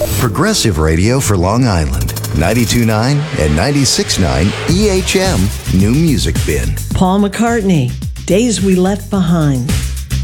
Progressive radio for Long Island. 92.9 and 96.9 EHM New Music Bin. Paul McCartney, Days We Left Behind.